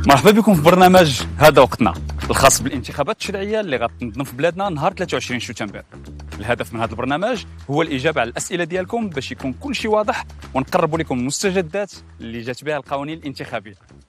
مرحبا بكم في برنامج هذا وقتنا الخاص بالانتخابات التشريعيه اللي غتنظم في بلادنا نهار 23 شتنبر. الهدف من هذا البرنامج هو الاجابه على الاسئله ديالكم باش يكون كل شيء واضح ونقربوا لكم المستجدات اللي جات بها القوانين الانتخابيه.